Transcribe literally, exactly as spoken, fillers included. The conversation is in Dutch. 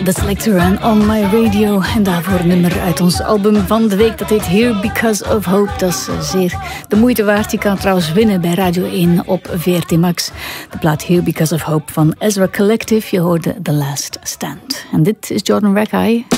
The Selector en On My Radio. En daarvoor een nummer uit ons album van de week. Dat heet Here Because of Hope. Dat is zeer de moeite waard. Je kan trouwens winnen bij Radio één op V R T Max. De plaat Here Because of Hope van Ezra Collective. Je hoorde The Last Stand. En dit is Jordan Rakei.